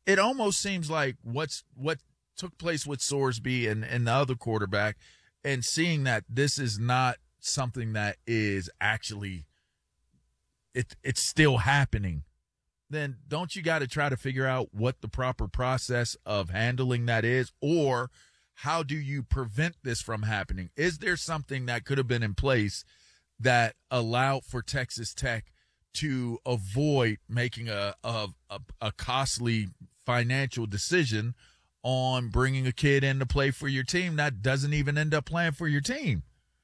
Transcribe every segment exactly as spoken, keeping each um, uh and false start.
it almost seems like what's what took place with Sorsby and, and the other quarterback, and seeing that this is not something that is actually it it's still happening, then don't you got to try to figure out what the proper process of handling that is, or how do you prevent this from happening? Is there something that could have been in place that allowed for Texas Tech to avoid making a a, a, a costly financial decision on bringing a kid in to play for your team that doesn't even end up playing for your team?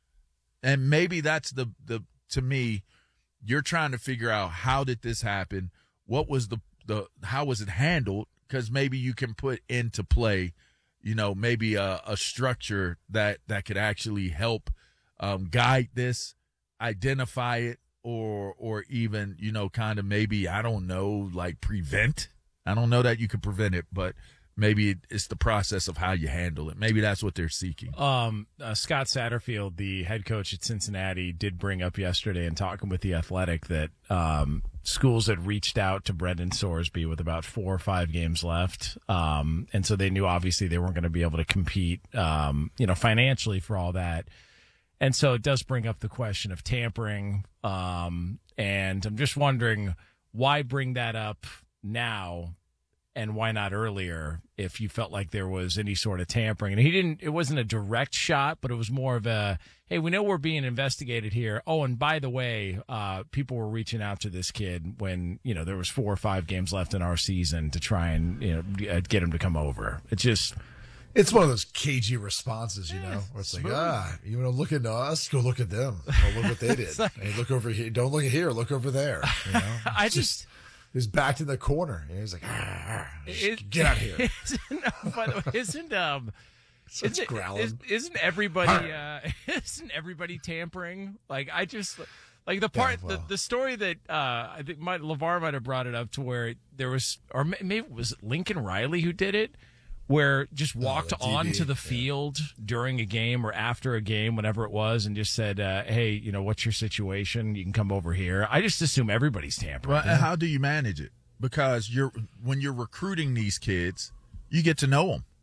And maybe that's the, the to me, you're trying to figure out, how did this happen? What was the, the how was it handled? Because maybe you can put into play, you know, maybe a, a structure that, that could actually help um, guide this, identify it, or or even, you know, kind of maybe, I don't know, like prevent. I don't know that you could prevent it, but maybe it's the process of how you handle it. Maybe that's what they're seeking. Um, uh, Scott Satterfield, the head coach at Cincinnati, did bring up yesterday in talking with The Athletic that um, schools had reached out to Brendan Sorsby with about four or five games left. Um, and so they knew obviously they weren't going to be able to compete, um, you know, financially for all that. And so it does bring up the question of tampering. Um, and I'm just wondering, why bring that up now? And why not earlier, if you felt like there was any sort of tampering? And he didn't, it wasn't a direct shot, but it was more of a, hey, we know we're being investigated here. Oh, and by the way, uh, people were reaching out to this kid when, you know, there was four or five games left in our season to try and, you know, get him to come over. It's just, it's one of those cagey responses, you know, where it's like, ah, you want to look at us? Go look at them. Go look what they did. Like, hey, look over here. Don't look at here. Look over there. You know? I just, he's backed in the corner. And he's like, ah, it, get out of here. Isn't, by the way, isn't, um, Such isn't, growling. Is, isn't everybody, uh, isn't everybody tampering? Like, I just, like the part, yeah, well. the, the story that, uh, I think my, LeVar might have brought it up to where there was, or maybe it was Lincoln Riley who did it, where just walked oh, onto the field yeah. during a game or after a game, whenever it was, and just said, uh, hey, you know, what's your situation? You can come over here. I just assume everybody's tampering. Well, and how do you manage it? Because you're when you're recruiting these kids, you get to know them.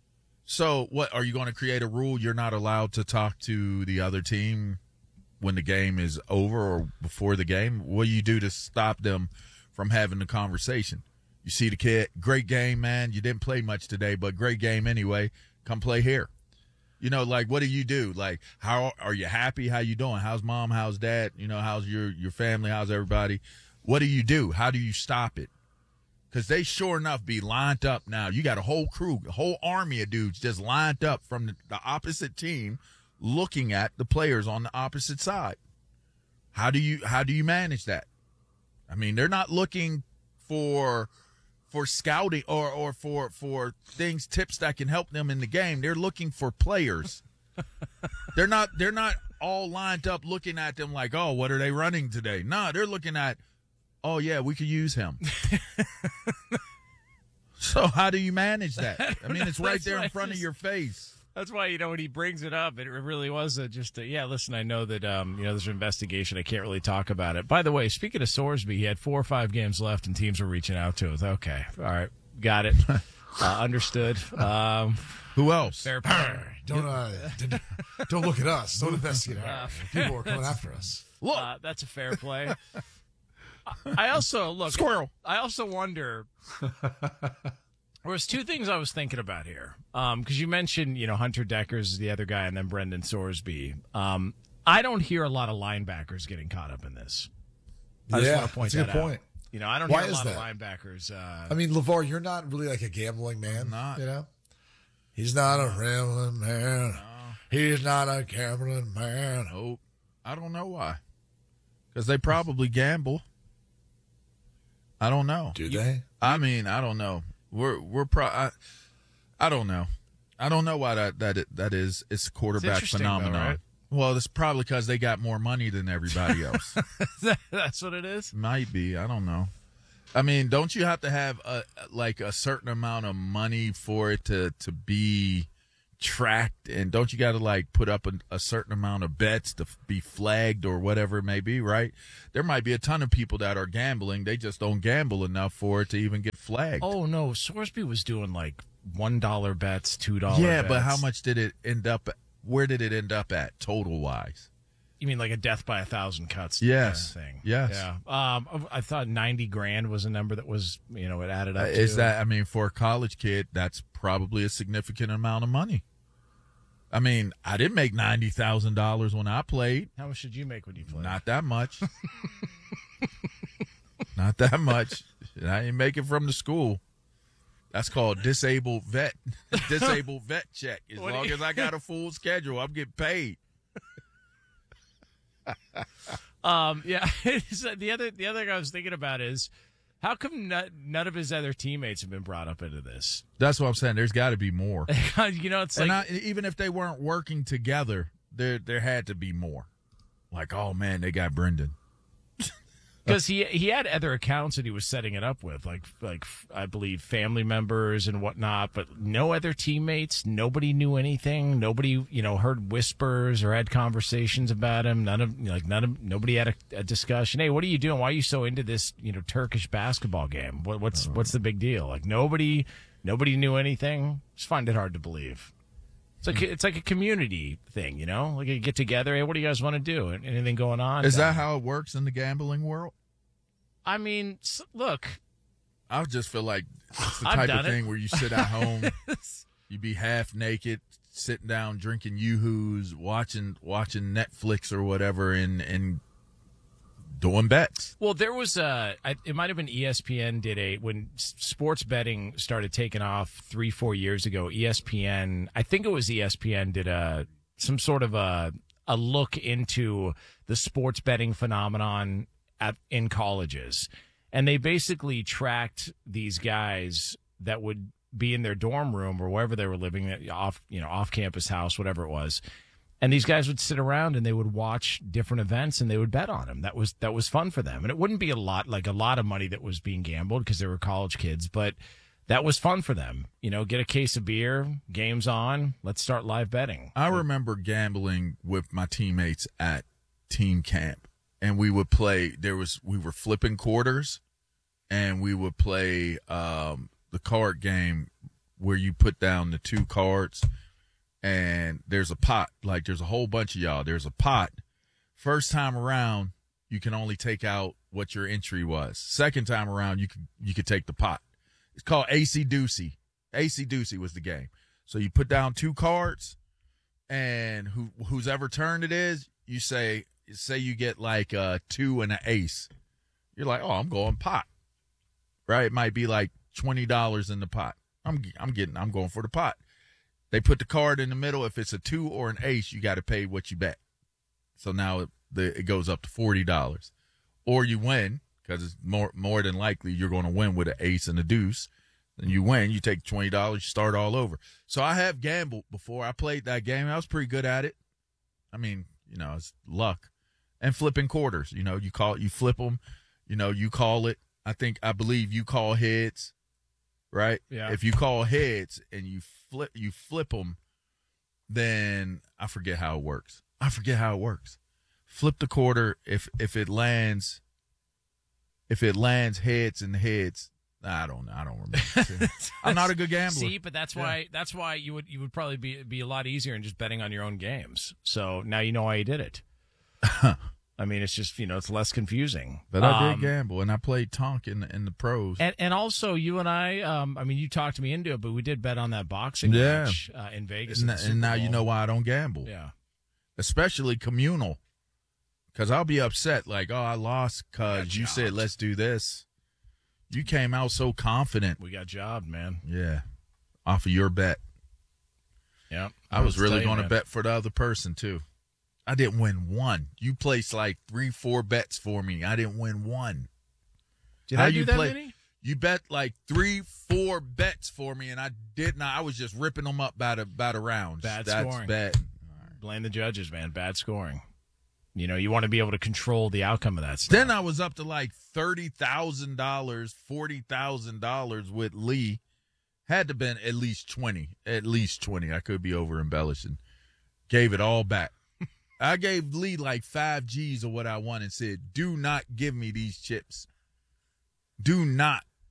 So what, are you going to create a rule you're not allowed to talk to the other team when the game is over or before the game? What do you do to stop them from having the conversation? You see the kid, great game, man. You didn't play much today, but great game anyway. Come play here. You know, like, what do you do? Like, how are you happy? How you doing? How's mom? How's dad? You know, how's your, your family? How's everybody? What do you do? How do you stop it? Because they sure enough be lined up now. You got a whole crew, a whole army of dudes just lined up from the, the opposite team looking at the players on the opposite side. How do you, how do you manage that? I mean, they're not looking for – for scouting or, or for, for things, tips that can help them in the game. They're looking for players. they're not, they're not all lined up looking at them like, oh, what are they running today? No, they're looking at, oh yeah, we could use him. So how do you manage that? I mean, it's right there in front just, of your face. That's why, you know, when he brings it up, it really was a, just a, yeah, listen, I know that, um, you know, there's an investigation. I can't really talk about it. By the way, speaking of Sorsby, he had four or five games left and teams were reaching out to us. Okay. All right. Got it. Uh, understood. Um, Who else? Fair play. Don't, uh, don't look at us. Don't investigate. Uh, People are coming after us. Look. Uh, that's a fair play. I also, look. Squirrel. I also wonder. There was two things I was thinking about here. Um, cause you mentioned, you know, Hunter Deckers is the other guy and then Brendan Sorsby. Um, I don't hear a lot of linebackers getting caught up in this. I yeah, just want to point that's a that good out. point. You know, I don't Why hear a lot that? of linebackers. Uh, I mean, LeVar, you're not really like a gambling man. I'm not. You know? He's not a gambling man. No. He's not a gambling man. Nope. I don't know why. Because they probably gamble. I don't know. Do they? I mean, I don't know. We're we're pro. I, I don't know. I don't know why that that that is. It's a quarterback it's phenomenon. Though, right? Well, it's probably because they got more money than everybody else. That's what it is. Might be. I don't know. I mean, don't you have to have a like a certain amount of money for it to to be tracked? And don't you got to like put up a, a certain amount of bets to be flagged or whatever it may be? Right? There might be a ton of people that are gambling. They just don't gamble enough for it to even get flagged. Oh no, Sorsby was doing like one dollar bets, two dollar. Yeah, bets. but how much did it end up? Where did it end up at total wise? You mean like a death by a thousand cuts? Yes. Kind of thing. Yes. Yeah. Um, I thought ninety grand was a number that was, you know, it added up. Uh, is to. that? I mean, for a college kid, that's probably a significant amount of money. I mean, I didn't make ninety thousand dollars when I played. How much did you make when you played? Not that much. Not that much. I didn't make it from the school. That's called disabled vet. Disabled vet check. As What do long you- as I got a full schedule, I'm getting paid. Um, yeah. the other the other thing I was thinking about is how come not, none of his other teammates have been brought up into this? That's what I'm saying. There's got to be more. you know, it's And like I, even if they weren't working together, there there had to be more. Like, oh man, they got Brendan. because he he had other accounts that he was setting it up with, like like I believe family members and whatnot, but no other teammates. Nobody knew anything. Nobody you know heard whispers or had conversations about him. None of like none of nobody had a, a discussion. Hey, what are you doing? Why are you so into this you know Turkish basketball game? What, what's what's the big deal? Like nobody nobody knew anything. Just find it hard to believe. It's like it's like a community thing, you know. Like you get together. Hey, what do you guys want to do? Anything going on? Is that how it works in the gambling world? I mean, s- look. I just feel like it's the I've type done of it. thing where you sit at home, you be half naked, sitting down drinking yoo-hoos, watching watching Netflix or whatever, and and doing bets. Well, there was a. I, it might have been E S P N did a when s- sports betting started taking off three, four years ago. E S P N, I think it was E S P N, did a some sort of a a look into the sports betting phenomenon at in colleges, and they basically tracked these guys that would be in their dorm room or wherever they were living, off you know off campus house, whatever it was. And these guys would sit around and they would watch different events and they would bet on them. That was that was fun for them. And it wouldn't be a lot like a lot of money that was being gambled because they were college kids, but that was fun for them. You know, get a case of beer, game's on, let's start live betting. I remember gambling with my teammates at team camp, and we would play. There was we were flipping quarters, and we would play um, the card game where you put down the two cards. And there's a pot, like there's a whole bunch of y'all. There's a pot. First time around, you can only take out what your entry was. Second time around, you could you could take the pot. It's called A C Deucey. A C Deucey was the game. So you put down two cards, and who whose ever turn it is, you say say you get like a two and an ace. You're like, oh, I'm going pot, right? It might be like twenty dollars in the pot. I'm I'm getting I'm going for the pot. They put the card in the middle. If it's a two or an ace, you got to pay what you bet. So now it, the, it goes up to forty dollars. Or you win, because it's more more than likely you're going to win with an ace and a deuce. Then you win, you take twenty dollars, you start all over. So I have gambled before. I played that game. I was pretty good at it. I mean, you know, it's luck. And flipping quarters. You know, you call you flip them. You know, you call it. I think, I believe you call heads. Right? Yeah. If you call heads and you flip you flip them, then I forget how it works. I forget how it works. Flip the quarter. If if it lands, if it lands heads and heads, I don't know. I don't remember. I'm not a good gambler. See, but that's why yeah. that's why you would you would probably be be a lot easier in just betting on your own games. So now you know why you did it. I mean, it's just, you know, it's less confusing. But I did um, gamble, and I played Tonk in the, in the pros. And and also, you and I, um, I mean, you talked me into it, but we did bet on that boxing Yeah. match uh, in Vegas. and, at the and Super now you Bowl. know why I don't gamble. Yeah. Especially communal. Because I'll be upset, like, oh, I lost because you said, jobbed. let's do this. You came out so confident. We got jobbed, man. Yeah. Off of your bet. Yeah. I was I'll really tell you, going to man. bet for the other person, too. I didn't win one. You placed like three, four bets for me. I didn't win one. Did How I do you that, play- Vinny? You bet like three, four bets for me, and I did not. I was just ripping them up by the, by the rounds. Bad That's scoring. bad. Blame the judges, man. Bad scoring. You know, you want to be able to control the outcome of that stuff. Then I was up to like thirty thousand dollars, forty thousand dollars with Lee. Had to been at least twenty. At least twenty. I could be over embellishing. Gave it all back. I gave Lee like five G's of what I won and said, do not give me these chips. Do not.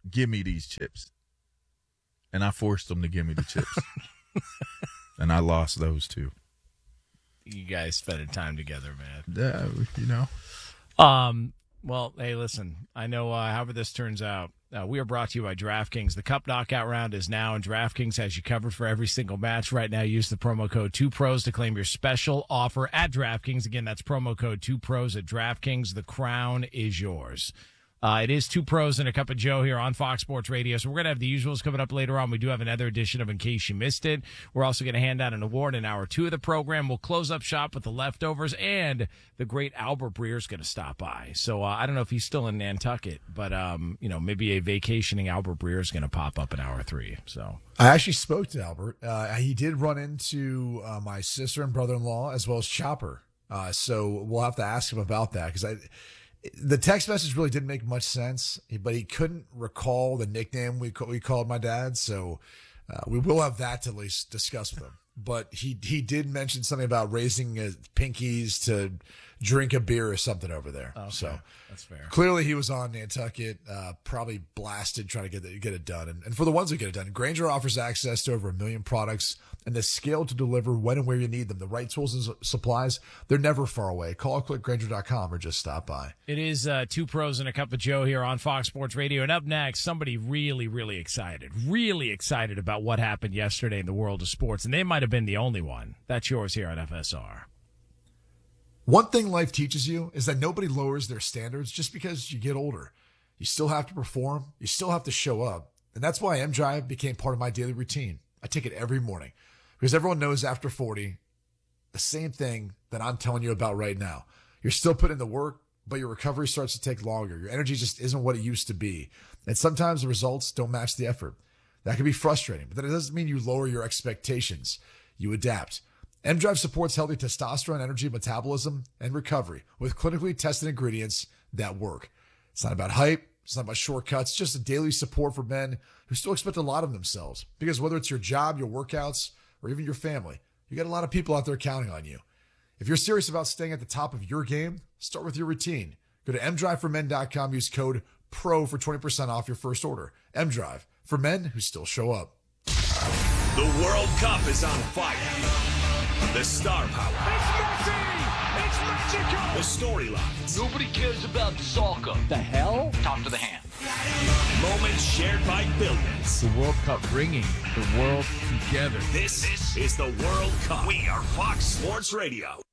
give me these chips. And I forced them to give me the chips. And I lost those too. You guys spending time together, man. Yeah, you know. Um. Well, hey, listen. I know. Uh, however this turns out, uh, we are brought to you by DraftKings. The Cup Knockout round is now, and DraftKings has you covered for every single match. Right now, use the promo code two pros to claim your special offer at DraftKings. Again, that's promo code two pros at DraftKings. The crown is yours. Uh, it is Two Pros and a Cup of Joe here on Fox Sports Radio. So we're going to have the usuals coming up later on. We do have another edition of In Case You Missed It. We're also going to hand out an award in hour two of the program. We'll close up shop with the leftovers, and the great Albert Breer is going to stop by. So uh, I don't know if he's still in Nantucket, but um, you know, maybe a vacationing Albert Breer is going to pop up in hour three. So I actually spoke to Albert. Uh, he did run into uh, my sister and brother-in-law as well as Chopper. Uh, so we'll have to ask him about that because I. The text message really didn't make much sense, but he couldn't recall the nickname we we called my dad. So uh, we will have that to at least discuss with him. But he he did mention something about raising his pinkies to drink a beer or something over there. Okay. So that's fair. Clearly he was on Nantucket, uh, probably blasted trying to get it, get it done. And, and for the ones who get it done, Grainger offers access to over a million products and the scale to deliver when and where you need them. The right tools and supplies, they're never far away. Call or click Grainger dot com or just stop by. It is uh, Two Pros and a Cup of Joe here on Fox Sports Radio. And up next, somebody really, really excited, really excited about what happened yesterday in the world of sports. And they might have been the only one. That's yours here on F S R. One thing life teaches you is that nobody lowers their standards just because you get older. You still have to perform. You still have to show up. And that's why M-Drive became part of my daily routine. I take it every morning because everyone knows after forty, the same thing that I'm telling you about right now. You're still putting in the work, but your recovery starts to take longer. Your energy just isn't what it used to be. And sometimes the results don't match the effort. That can be frustrating, but that doesn't mean you lower your expectations. You adapt. M-Drive supports healthy testosterone, energy, metabolism, and recovery with clinically tested ingredients that work. It's not about hype. It's not about shortcuts. It's just a daily support for men who still expect a lot of themselves. Because whether it's your job, your workouts, or even your family, you got a lot of people out there counting on you. If you're serious about staying at the top of your game, start with your routine. Go to m drive for men dot com. Use code PRO for twenty percent off your first order. M-Drive, for men who still show up. The World Cup is on fire. The star power. It's Messi! It's magical! The storylines. Nobody cares about soccer. The hell? Talk to the hand. Moments shared by billions. The World Cup bringing the world together. This, this is the World Cup. We are Fox Sports Radio.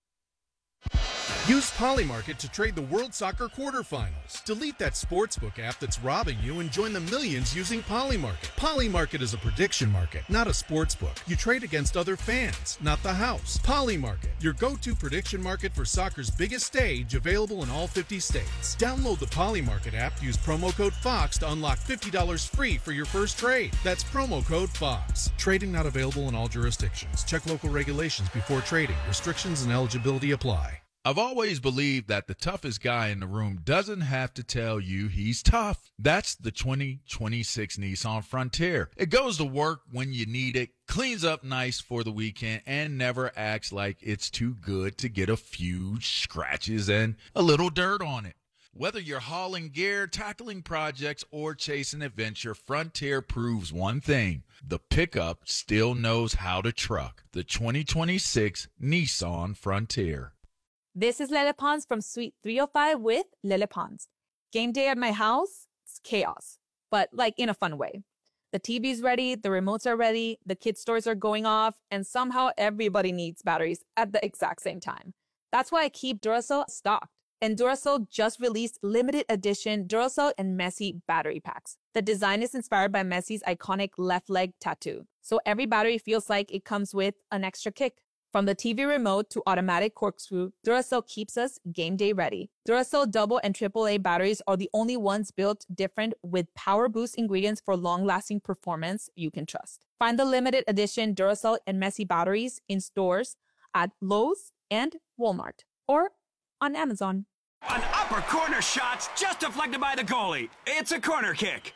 Use Polymarket to trade the World Soccer quarterfinals. Delete that sportsbook app that's robbing you and join the millions using Polymarket. Polymarket is a prediction market, not a sportsbook. You trade against other fans, not the house. Polymarket, your go-to prediction market for soccer's biggest stage, available in all fifty states. Download the Polymarket app, use promo code FOX to unlock fifty dollars free for your first trade. That's promo code FOX. Trading not available in all jurisdictions. Check local regulations before trading. Restrictions and eligibility apply. I've always believed that the toughest guy in the room doesn't have to tell you he's tough. That's the twenty twenty-six Nissan Frontier. It goes to work when you need it, cleans up nice for the weekend, and never acts like it's too good to get a few scratches and a little dirt on it. Whether you're hauling gear, tackling projects, or chasing adventure, Frontier proves one thing. The pickup still knows how to truck. The twenty twenty-six Nissan Frontier. This is Lele Pons from Suite three oh five with Lele Pons. Game day at my house, it's chaos, but like in a fun way. The T V's ready, the remotes are ready, the kids' toys are going off, and somehow everybody needs batteries at the exact same time. That's why I keep Duracell stocked. And Duracell just released limited edition Duracell and Messi battery packs. The design is inspired by Messi's iconic left leg tattoo, so every battery feels like it comes with an extra kick. From the T V remote to automatic corkscrew, Duracell keeps us game day ready. Duracell double and triple A batteries are the only ones built different with power boost ingredients for long-lasting performance you can trust. Find the limited edition Duracell and Messi batteries in stores at Lowe's and Walmart or on Amazon. An upper corner shot just deflected by the goalie. It's a corner kick.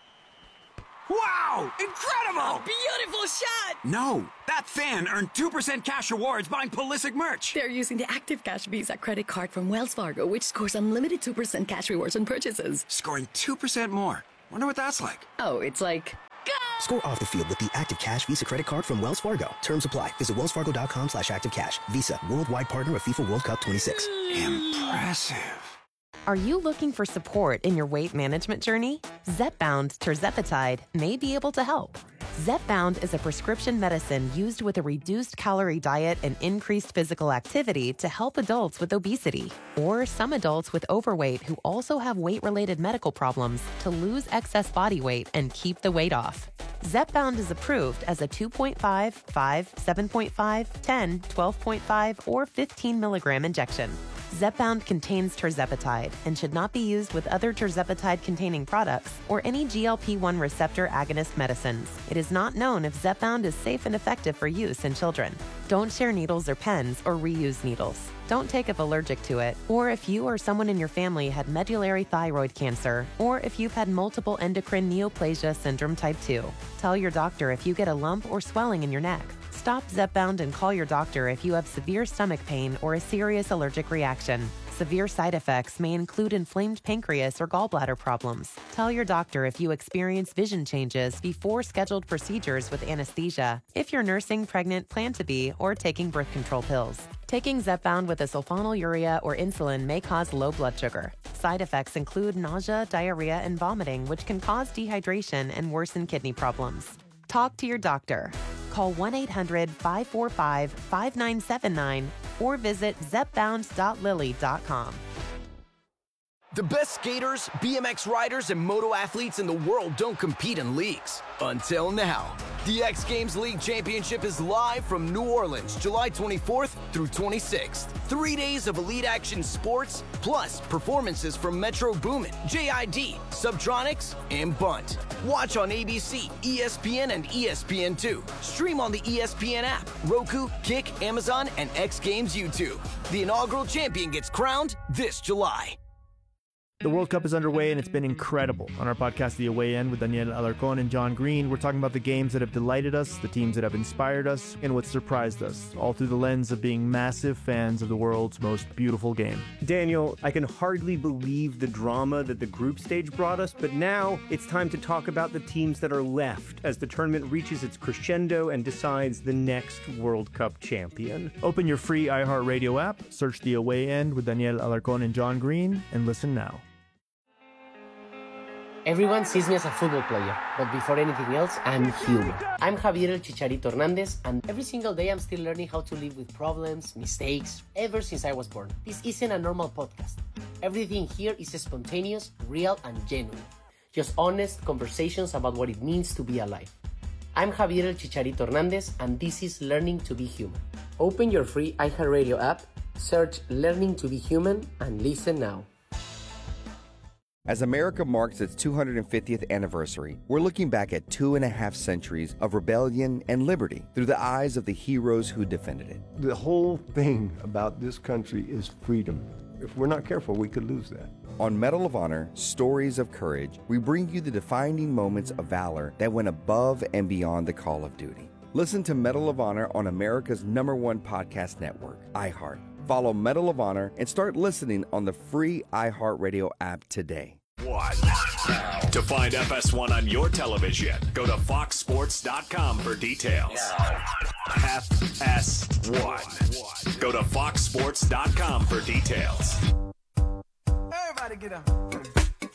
Wow! Incredible! Beautiful shot! No, that fan earned two percent cash rewards buying Pulisic merch. They're using the Active Cash Visa credit card from Wells Fargo, which scores unlimited two percent cash rewards on purchases. Scoring two percent more. Wonder what that's like. Oh, it's like... Score off the field with the Active Cash Visa credit card from Wells Fargo. Terms apply. Visit wellsfargo.com slash active cash. Visa, worldwide partner of FIFA World Cup twenty-six. Impressive. Are you looking for support in your weight management journey? Zepbound tirzepatide may be able to help. Zepbound is a prescription medicine used with a reduced calorie diet and increased physical activity to help adults with obesity or some adults with overweight who also have weight-related medical problems to lose excess body weight and keep the weight off. Zepbound is approved as a two point five, five, seven point five, ten, twelve point five, or fifteen milligram injection. Zepbound contains tirzepatide and should not be used with other tirzepatide-containing products or any G L P one receptor agonist medicines. It is not known if Zepbound is safe and effective for use in children. Don't share needles or pens or reuse needles. Don't take if allergic to it, or if you or someone in your family had medullary thyroid cancer, or if you've had multiple endocrine neoplasia syndrome type two. Tell your doctor if you get a lump or swelling in your neck. Stop Zepbound and call your doctor if you have severe stomach pain or a serious allergic reaction. Severe side effects may include inflamed pancreas or gallbladder problems. Tell your doctor if you experience vision changes before scheduled procedures with anesthesia, if you're nursing, pregnant, plan to be, or taking birth control pills. Taking Zepbound with a sulfonylurea or insulin may cause low blood sugar. Side effects include nausea, diarrhea, and vomiting, which can cause dehydration and worsen kidney problems. Talk to your doctor. Call one eight hundred, five four five, five nine seven nine or visit zepbound dot lilly dot com. The best skaters, B M X riders, and moto athletes in the world don't compete in leagues. Until now. The X Games League Championship is live from New Orleans, July twenty-fourth through twenty-sixth. Three days of elite action sports, plus performances from Metro Boomin, J I D, Subtronics, and Bunt. Watch on A B C, E S P N, and E S P N two. Stream on the E S P N app, Roku, Kick, Amazon, and X Games YouTube. The inaugural champion gets crowned this July. The World Cup is underway, and it's been incredible. On our podcast, The Away End, with Daniel Alarcón and John Green, we're talking about the games that have delighted us, the teams that have inspired us, and what surprised us, all through the lens of being massive fans of the world's most beautiful game. Daniel, I can hardly believe the drama that the group stage brought us, but now it's time to talk about the teams that are left as the tournament reaches its crescendo and decides the next World Cup champion. Open your free iHeartRadio app, search The Away End with Daniel Alarcón and John Green, and listen now. Everyone sees me as a football player, but before anything else, I'm human. I'm Javier El Chicharito Hernández, and every single day I'm still learning how to live with problems, mistakes, ever since I was born. This isn't a normal podcast. Everything here is spontaneous, real, and genuine. Just honest conversations about what it means to be alive. I'm Javier El Chicharito Hernández, and this is Learning to be Human. Open your free iHeartRadio app, search Learning to be Human, and listen now. As America marks its two hundred fiftieth anniversary, we're looking back at two and a half centuries of rebellion and liberty through the eyes of the heroes who defended it. The whole thing about this country is freedom. If we're not careful, we could lose that. On Medal of Honor, Stories of Courage, we bring you the defining moments of valor that went above and beyond the call of duty. Listen to Medal of Honor on America's number one podcast network, iHeart. Follow Medal of Honor and start listening on the free iHeartRadio app today. One. To find F S one on your television, go to fox sports dot com for details. F S one. Go to fox sports dot com for details. Everybody get up.